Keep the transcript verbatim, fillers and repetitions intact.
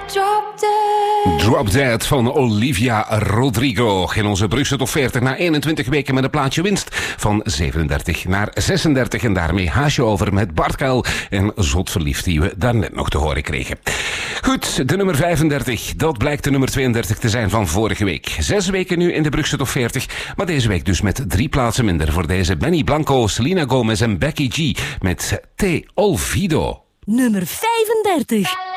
Drop Dead. Drop Dead van Olivia Rodrigo. In onze Brugse Top veertig na eenentwintig weken met een plaatje winst van zevenendertig naar zesendertig. En daarmee haas je over met Bart Kuil en Zot Verliefd, die we daarnet nog te horen kregen. Goed, de nummer vijfendertig. Dat blijkt de nummer tweeëndertig te zijn van vorige week. Zes weken nu in de Brugse Top veertig. Maar deze week dus met drie plaatsen minder voor deze Benny Blanco, Selena Gomez en Becky G met Te Olvido. Nummer vijfendertig.